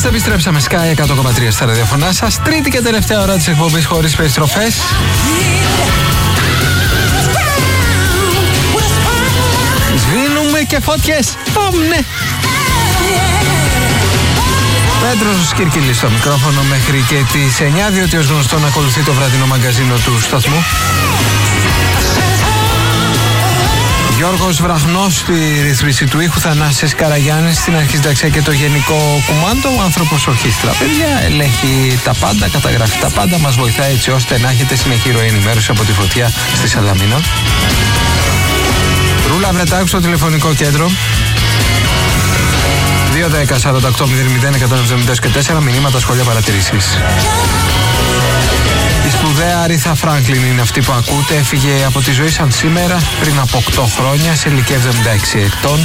Επιστρέψαμε Sky 100,3 στα ραδιοφωνά σας. Τρίτη και τελευταία ώρα της εκπομπής χωρίς περιστροφές. Σβήνουμε και φώτιες. Ναι. Πέτρος Κυρκυλής στο μικρόφωνο μέχρι και τις 9, διότι ως γνωστόν ακολουθεί το βραδινό μαγκαζίνο του σταθμού. Γιώργος Βραχνός στη ρύθμιση του ήχου, Θανάσης Καραγιάννης στην αρχισυνταξία και το γενικό κουμάντο. Ο άνθρωπος ορχήστρα, παιδιά, ελέγχει τα πάντα, καταγράφει τα πάντα, μας βοηθάει έτσι ώστε να έχετε συνεχή ροή ενημέρωση από τη φωτιά στη Σαλαμίνα. Ρούλα Βρετάκου στο τηλεφωνικό κέντρο. 2-10-48-0-0-170-4 μηνύματα, σχόλια, παρατηρήσεις. Η σπουδαία Αρίθα Φράγκλιν είναι αυτή που ακούτε. Έφυγε από τη ζωή σαν σήμερα πριν από 8 χρόνια σε ηλικία 76 ετών.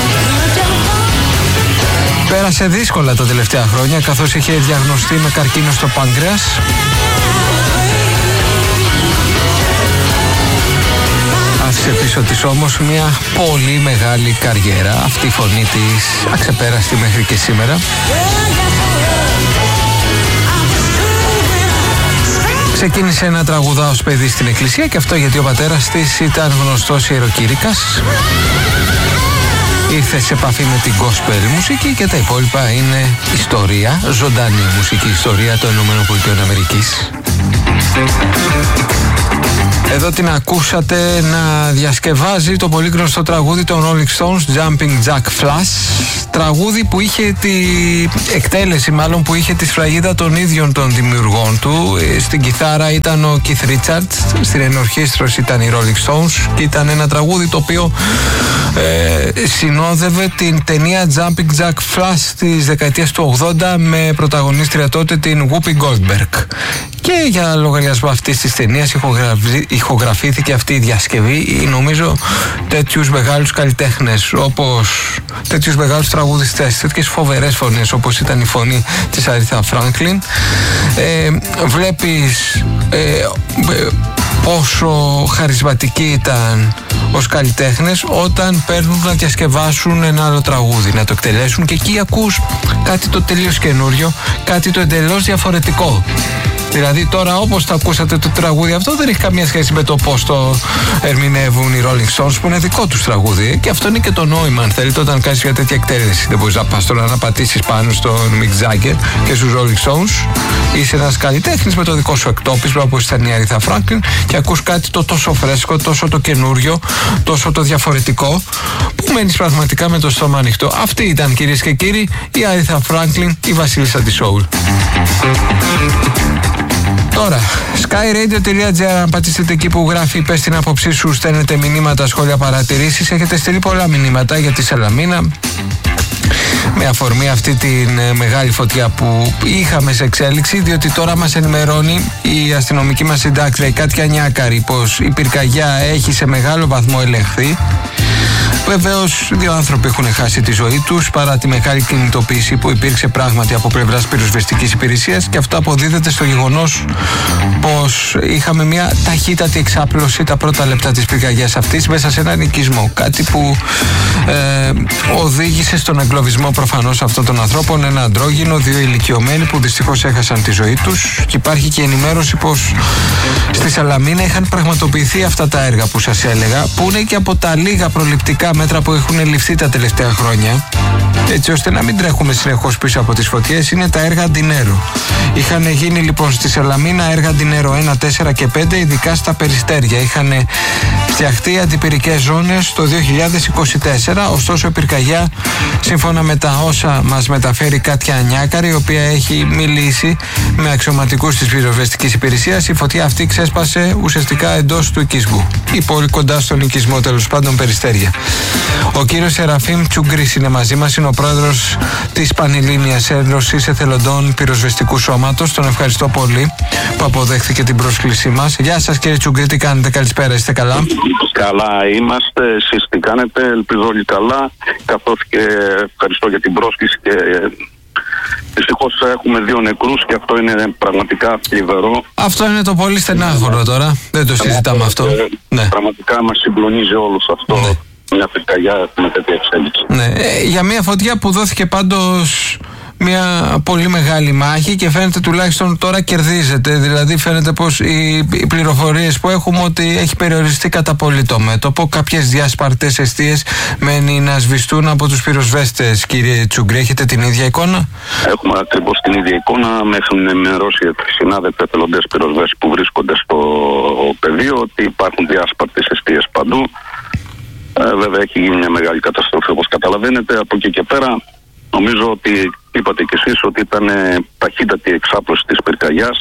Πέρασε δύσκολα τα τελευταία χρόνια καθώς είχε διαγνωστεί με καρκίνο στο πάγκρεας. Άφησε πίσω της όμως μια πολύ μεγάλη καριέρα. Αυτή η φωνή της αξεπέραστη μέχρι και σήμερα. Ξεκίνησε να τραγουδά ως παιδί στην εκκλησία, και αυτό γιατί ο πατέρας της ήταν γνωστός ιεροκήρυκας. Ήρθε σε επαφή με την gospel μουσική και τα υπόλοιπα είναι ιστορία, ζωντανή μουσική ιστορία των ΗΠΑ. Εδώ την ακούσατε να διασκευάζει το πολύ γνωστό τραγούδι των Rolling Stones, Jumping Jack Flash. Τραγούδι που είχε εκτέλεση που είχε τη σφραγίδα των ίδιων των δημιουργών του. Στην κιθάρα ήταν ο Keith Richards, στην ενορχήστρωση ήταν οι Rolling Stones, και ήταν ένα τραγούδι το οποίο συνόδευε την ταινία Jumping Jack Flash της δεκαετίας του 80 με πρωταγωνίστρια τότε την Whoopi Goldberg. Και για λογαριασμό αυτής της ταινίας ηχογραφήθηκε αυτή η διασκευή. Νομίζω τέτοιους μεγάλους καλλιτέχνες, όπως τέτοιους μεγάλους τραγουδιστές, τέτοιες φοβερές φωνές όπως ήταν η φωνή της Αρίθα Φράγκλιν, βλέπεις πόσο χαρισματικοί ήταν ως καλλιτέχνες όταν παίρνουν να διασκευάσουν ένα άλλο τραγούδι, να το εκτελέσουν, και εκεί ακούς κάτι το τελείως καινούριο, κάτι το εντελώς διαφορετικό. Δηλαδή τώρα όπως το ακούσατε το τραγούδι αυτό δεν έχει καμία σχέση με το πώς το ερμηνεύουν οι Rolling Stones, που είναι δικό τους τραγούδι, και αυτό είναι και το νόημα αν θέλετε όταν κάνεις μια τέτοια εκτέλεση. Δεν μπορείς να πας τώρα να πατήσεις πάνω στον Mick Jagger και στους Rolling Stones. Είσαι ένας καλλιτέχνης με το δικό σου εκτόπισμα όπως ήταν η Αρίθα Φράγκλιν και ακούς κάτι το τόσο φρέσκο, τόσο το καινούριο, τόσο το διαφορετικό, που μένεις πραγματικά με το στόμα ανοιχτό. Αυτή ήταν, κυρίες και κύριοι, η Αρίθα Φράγκλιν, η βασίλισσα της Soul. Τώρα, skyradio.gr, αν πατήσετε εκεί που γράφει πες την άποψή σου, στέλνετε μηνύματα, σχόλια, παρατηρήσεις. Έχετε στείλει πολλά μηνύματα για τη Σαλαμίνα με αφορμή αυτή τη μεγάλη φωτιά που είχαμε σε εξέλιξη, διότι τώρα μας ενημερώνει η αστυνομική μας συντάκτρια, η Κάτια Νιάκαρη, πως η πυρκαγιά έχει σε μεγάλο βαθμό ελεγχθεί. Βεβαίως, 2 άνθρωποι έχουν χάσει τη ζωή τους παρά τη μεγάλη κινητοποίηση που υπήρξε πράγματι από πλευράς πυροσβεστικής υπηρεσίας, και αυτό αποδίδεται στο γεγονός πως είχαμε μια ταχύτατη εξάπλωση τα πρώτα λεπτά της πυρκαγιάς αυτής μέσα σε έναν οικισμό. Κάτι που οδήγησε στον εγκλωβισμό προφανώς αυτών των ανθρώπων, ένα αντρόγυνο, 2 ηλικιωμένοι που δυστυχώς έχασαν τη ζωή τους. Και υπάρχει και ενημέρωση πως στη Σαλαμίνα είχαν πραγματοποιηθεί αυτά τα έργα που σας έλεγα, που είναι και από τα λίγα προληπτικά μέτρα που έχουν ληφθεί τα τελευταία χρόνια, έτσι ώστε να μην τρέχουμε συνεχώς πίσω από τις φωτιές. Είναι τα έργα Αντινέρο. Είχαν γίνει λοιπόν στη Σαλαμίνα έργα Αντινέρο 1, 4 και 5, ειδικά στα Περιστέρια. Είχαν φτιαχτεί αντιπυρικές ζώνες το 2024, ωστόσο η πυρκαγιά, σύμφωνα με τα όσα μας μεταφέρει η Κάτια Νιάκαρη, η οποία έχει μιλήσει με αξιωματικούς της πυροσβεστικής υπηρεσίας, η φωτιά αυτή ξέσπασε ουσιαστικά εντός του οικισμού, ή πολύ κοντά στον οικισμό, τέλος πάντων Περιστέρια. Ο κύριος Σεραφείμ Τσουγκρής είναι μαζί μας, είναι ο πρόεδρος της Πανελλήνιας Ένωσης Εθελοντών Πυροσβεστικού Σώματος. Τον ευχαριστώ πολύ που αποδέχθηκε την πρόσκλησή μας. Γεια σας κύριε Τσουγκρή, τι κάνετε, καλησπέρα, είστε καλά? Καλά είμαστε, εσείς τι κάνετε? Ελπίζω όλοι καλά, καθώς και ευχαριστώ για την πρόσκληση. Και δυστυχώς έχουμε 2 νεκρούς και αυτό είναι πραγματικά θλιβερό. Αυτό είναι το πολύ στενάχωρο τώρα, δεν το συζητάμε αυτό. Ναι. Πραγματικά μας συγκλονίζει όλους αυτό. Ναι. Μια πυρκαγιά με τέτοια εξέλιξη. Ναι. Για μια φωτιά που δόθηκε πάντως μια πολύ μεγάλη μάχη και φαίνεται τουλάχιστον τώρα κερδίζεται. Δηλαδή φαίνεται πως οι πληροφορίες που έχουμε ότι έχει περιοριστεί κατά πολύ το μέτωπο. Κάποιες διάσπαρτες εστίες μένει να σβηστούν από τους πυροσβέστες. Κύριε Τσούγκρη, έχετε την ίδια εικόνα? Έχουμε ακριβώς την ίδια εικόνα. Με έχουν ενημερώσει οι συνάδελφοι εθελοντές πυροσβέστες που βρίσκονται στο πεδίο ότι υπάρχουν διάσπαρτες εστίες παντού. Βέβαια έχει γίνει μια μεγάλη καταστροφή, όπως καταλαβαίνετε. Από εκεί και πέρα νομίζω ότι είπατε κι εσείς ότι ήταν ταχύτατη εξάπλωση της πυρκαγιάς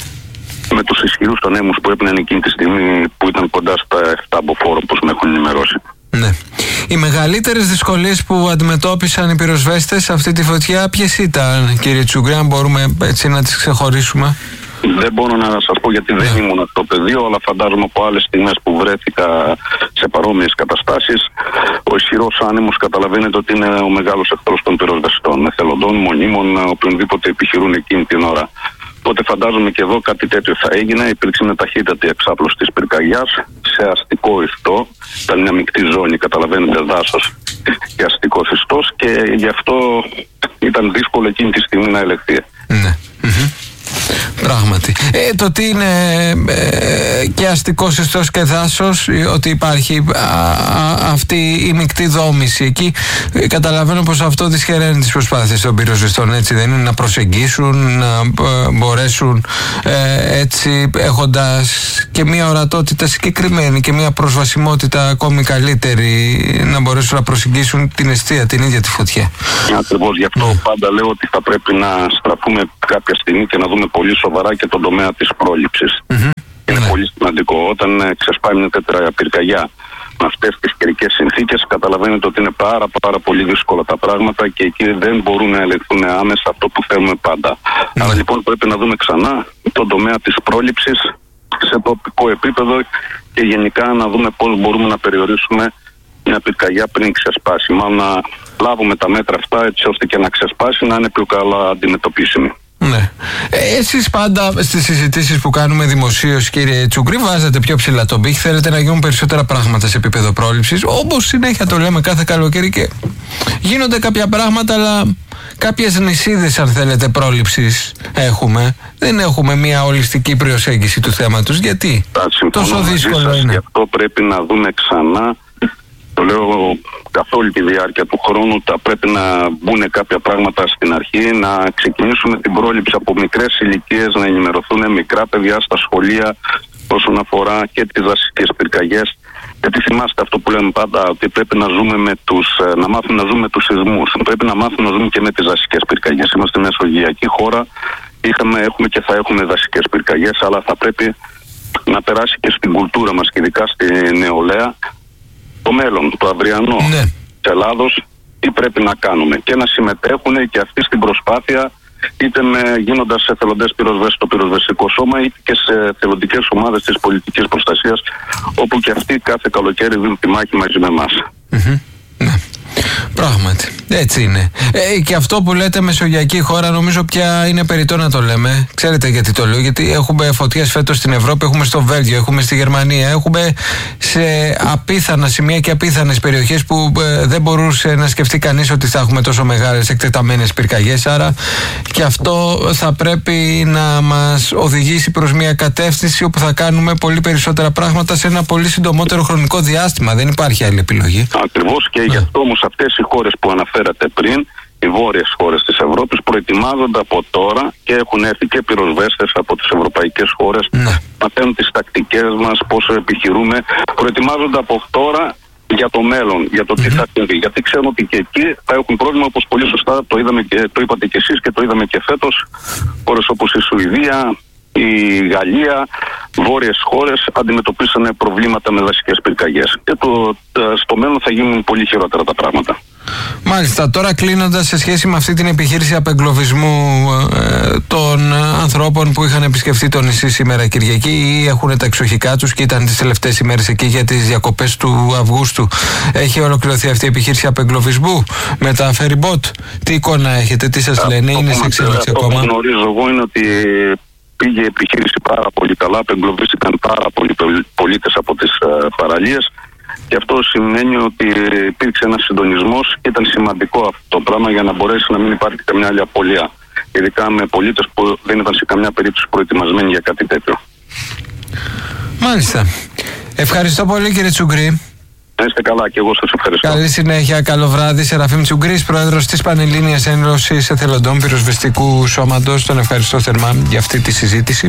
με τους ισχυρούς ανέμους που έπαιρναν εκείνη τη στιγμή που ήταν κοντά στα 7 μποφόρ, όπως με έχουν ενημερώσει. Ναι. Οι μεγαλύτερες δυσκολίες που αντιμετώπισαν οι πυροσβέστες σε αυτή τη φωτιά ποιες ήταν, κύριε Τσούγκρη, αν μπορούμε έτσι να τις ξεχωρίσουμε? Δεν μπορώ να σας πω γιατί δεν ήμουν στο πεδίο, αλλά φαντάζομαι από άλλες στιγμές που βρέθηκα σε παρόμοιες καταστάσεις. Ο ισχυρός άνεμος καταλαβαίνετε ότι είναι ο μεγάλος εχθρός των πυροσβεστών, εθελοντών, μονίμων, οποιονδήποτε επιχειρούν εκείνη την ώρα. Οπότε φαντάζομαι και εδώ κάτι τέτοιο θα έγινε. Υπήρξε μια ταχύτατη εξάπλωση της πυρκαγιάς σε αστικό ιστό. Ήταν μια μεικτή ζώνη, καταλαβαίνετε, δάσος και αστικός ιστός, και γι' αυτό ήταν δύσκολο εκείνη τη στιγμή να ελεγχθεί. Ναι. Πράγματι. Το τι είναι και αστικός ιστός και δάσος, ότι υπάρχει αυτή η μεικτή δόμηση εκεί, καταλαβαίνω πως αυτό δυσχεραίνει τις προσπάθειες των πυροσβεστών, έτσι δεν είναι, να προσεγγίσουν, να μπορέσουν έτσι, έχοντας και μια ορατότητα συγκεκριμένη και μια προσβασιμότητα ακόμη καλύτερη, να μπορέσουν να προσεγγίσουν την εστία, την ίδια τη φωτιά. Ακριβώς, γι' αυτό πάντα λέω ότι θα πρέπει να στραφούμε κάποια στιγμή και να δούμε πολύ σοβαρά και τον τομέα της πρόληψης. Είναι πολύ σημαντικό. Όταν ξεσπάει μια τέτοια πυρκαγιά με αυτές τις καιρικές συνθήκες, καταλαβαίνετε ότι είναι πάρα πολύ δύσκολα τα πράγματα και εκεί δεν μπορούν να ελεγχθούν άμεσα, αυτό που θέλουμε πάντα. Άρα λοιπόν πρέπει να δούμε ξανά τον τομέα της πρόληψης σε τοπικό επίπεδο και γενικά να δούμε πώς μπορούμε να περιορίσουμε μια πυρκαγιά πριν ξεσπάσει. Μάλλον να λάβουμε τα μέτρα αυτά έτσι ώστε και να ξεσπάσει να είναι πιο καλά αντιμετωπίσιμη. Ναι. Εσείς πάντα στις συζητήσεις που κάνουμε δημοσίως, κύριε Τσούγκρη, βάζετε πιο ψηλά τον πύχη. Θέλετε να γίνουν περισσότερα πράγματα σε επίπεδο πρόληψης. Όπως συνέχεια το λέμε κάθε καλοκαίρι, και γίνονται κάποια πράγματα, αλλά κάποιες νησίδες, αν θέλετε, πρόληψης έχουμε. Δεν έχουμε μια ολιστική προσέγγιση του θέματος. Γιατί τόσο δύσκολο είναι? Γι' αυτό πρέπει να δούμε ξανά. Το λέω καθ' όλη τη διάρκεια του χρόνου, θα πρέπει να μπουν κάποια πράγματα στην αρχή, να ξεκινήσουμε την πρόληψη από μικρές ηλικίες, να ενημερωθούν μικρά παιδιά στα σχολεία όσον αφορά και τις δασικές πυρκαγιές. Γιατί θυμάστε αυτό που λέμε πάντα, ότι πρέπει να ζούμε να μάθουμε να ζούμε τους σεισμούς. Πρέπει να μάθουμε να ζούμε και με τις δασικές πυρκαγιές. Είμαστε μεσογειακή χώρα, έχουμε και θα έχουμε δασικές πυρκαγιές, αλλά θα πρέπει να περάσει και στην κουλτούρα μας, και ειδικά στη νεολαία, το μέλλον, το αυριανό της Ελλάδος, τι πρέπει να κάνουμε και να συμμετέχουν και αυτοί στην προσπάθεια, είτε γίνοντας εθελοντές πυροσβέστες στο πυροσβεστικό σώμα, είτε και σε θελοντικές ομάδες της πολιτικής προστασίας, όπου και αυτοί κάθε καλοκαίρι δίνουν τη μάχη μαζί με εμάς. Ναι. Πράγματι, έτσι είναι. Και αυτό που λέτε μεσογειακή χώρα, νομίζω πια είναι περιττό να το λέμε. Ξέρετε γιατί το λέω? Γιατί έχουμε φωτιές φέτος στην Ευρώπη, έχουμε στο Βέλγιο, έχουμε στη Γερμανία, έχουμε σε απίθανα σημεία και απίθανες περιοχές που δεν μπορούσε να σκεφτεί κανείς ότι θα έχουμε τόσο μεγάλες εκτεταμένες πυρκαγιές. Άρα και αυτό θα πρέπει να μας οδηγήσει προς μια κατεύθυνση όπου θα κάνουμε πολύ περισσότερα πράγματα σε ένα πολύ συντομότερο χρονικό διάστημα. Δεν υπάρχει άλλη επιλογή. Ακριβώς, και γι' αυτό όμως αυτές οι χώρες που αναφέρατε πριν, οι βόρειες χώρες της Ευρώπης, προετοιμάζονται από τώρα και έχουν έρθει και πυροσβέστες από τις ευρωπαϊκές χώρες, μαθαίνουν τις τακτικές μας, πώς επιχειρούμε, προετοιμάζονται από τώρα για το μέλλον, για το τι θα συμβεί. Γιατί ξέρουν ότι και εκεί θα έχουν πρόβλημα, όπως πολύ σωστά το είπατε και εσείς και το είδαμε και φέτος. Χώρες όπως η Σουηδία, η Γαλλία, βόρειες χώρες αντιμετωπίσανε προβλήματα με δασικές πυρκαγιές. Και στο μέλλον θα γίνουν πολύ χειρότερα τα πράγματα. Μάλιστα, τώρα κλείνοντας, σε σχέση με αυτή την επιχείρηση απεγκλωβισμού των ανθρώπων που είχαν επισκεφτεί το νησί σήμερα Κυριακή ή έχουν τα εξοχικά τους και ήταν τις τελευταίες ημέρες εκεί για τις διακοπές του Αυγούστου, έχει ολοκληρωθεί αυτή η επιχείρηση απεγκλωβισμού με τα ferry boat? Τι εικόνα έχετε, τι σας λένε, είναι σε εξέλιξη ακόμα? Αυτό που γνωρίζω εγώ είναι ότι πήγε η επιχείρηση πάρα πολύ καλά, απεγκλωβίστηκαν πάρα πολλοί πολίτες από τις παραλίες. και αυτό σημαίνει ότι υπήρξε ένας συντονισμός και ήταν σημαντικό αυτό το πράγμα για να μπορέσει να μην υπάρχει καμιά άλλη απώλεια. Ειδικά με πολίτες που δεν ήταν σε καμιά περίπτωση προετοιμασμένοι για κάτι τέτοιο. Μάλιστα. Ευχαριστώ πολύ, κύριε Τσουγκρή. Είστε καλά και εγώ σας ευχαριστώ. Καλή συνέχεια, καλό βράδυ. Σεραφείμ Τσουγκρής, πρόεδρος της Πανελλήνιας Ένωσης Εθελοντών Πυροσβεστικού Σώματος. Τον ευχαριστώ θερμά για αυτή τη συζήτηση.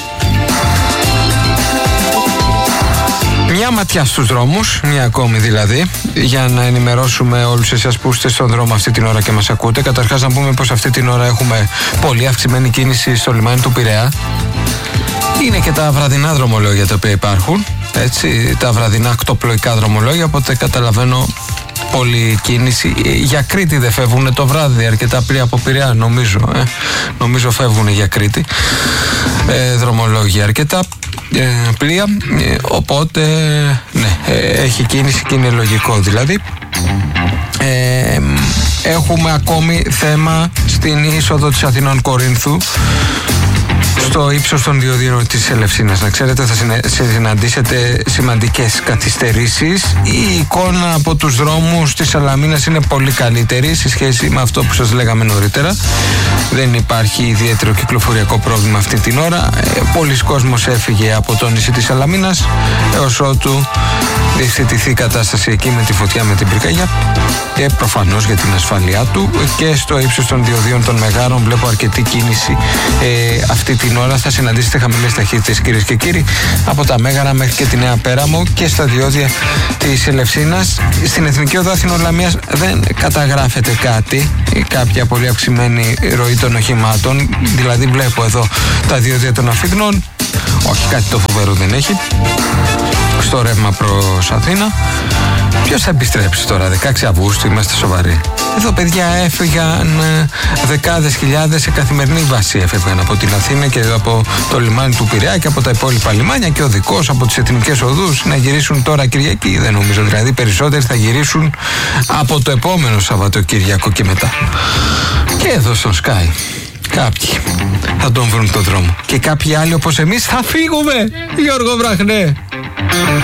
Μια ματιά στους δρόμους, μια ακόμη δηλαδή, για να ενημερώσουμε όλους εσάς που είστε στον δρόμο αυτή την ώρα και μας ακούτε. Καταρχάς να πούμε πως αυτή την ώρα έχουμε πολύ αυξημένη κίνηση στο λιμάνι του Πειραιά. Είναι και τα βραδινά δρομολόγια τα οποία υπάρχουν, έτσι, τα βραδινά ακτοπλοϊκά δρομολόγια, οπότε καταλαβαίνω πολλή κίνηση. Για Κρήτη δεν φεύγουν το βράδυ, αρκετά πλοία από Πειραιά νομίζω φεύγουν για Κρήτη δρομολόγια αρκετά πλοία, οπότε ναι, έχει κίνηση και είναι λογικό δηλαδή. Έχουμε ακόμη θέμα στην είσοδο της Αθηνών Κορίνθου, στο ύψος των διοδίων της Ελευσίνας. Να ξέρετε, θα συναντήσετε σημαντικές καθυστερήσεις. Η εικόνα από τους δρόμους της Σαλαμίνας είναι πολύ καλύτερη σε σχέση με αυτό που σας λέγαμε νωρίτερα. Δεν υπάρχει ιδιαίτερο κυκλοφοριακό πρόβλημα αυτή την ώρα. Πολλοί κόσμος έφυγε από το νησί της Σαλαμίνας έως ότου διευθετηθεί η κατάσταση εκεί με τη φωτιά, με την πυρκαγιά, και προφανώς για την ασφάλειά του. Και στο ύψος των διοδίων των Μεγάρων βλέπω αρκετή κίνηση αυτή την ώρα. Θα συναντήσετε χαμηλές ταχύτητες, κυρίες και κύριοι, από τα Μέγαρα μέχρι και τη Νέα Πέραμο και στα διόδια της Ελευσίνας. Στην Εθνική Οδό Αθηνών Λαμίας δεν καταγράφεται κάτι, κάποια πολύ αυξημένη ροή των οχημάτων. Δηλαδή βλέπω εδώ τα διόδια των Αφιγνών, όχι κάτι το φοβερό δεν έχει. Στο ρεύμα προς Αθήνα. Ποιος θα επιστρέψει τώρα, 16 Αυγούστου, είμαστε σοβαροί? Εδώ παιδιά έφυγαν δεκάδες χιλιάδες σε καθημερινή βάση, έφευγαν από την Αθήνα και από το λιμάνι του Πειραιά και από τα υπόλοιπα λιμάνια, και οδικός από τις εθνικές οδούς να γυρίσουν τώρα Κυριακή. Δεν νομίζω, δηλαδή περισσότεροι θα γυρίσουν από το επόμενο Σαββατοκύριακο και μετά. Και εδώ στο Sky κάποιοι θα τον βρουν τον δρόμο και κάποιοι άλλοι όπως εμείς θα φύγουμε. Γιώργο Βραχνέ.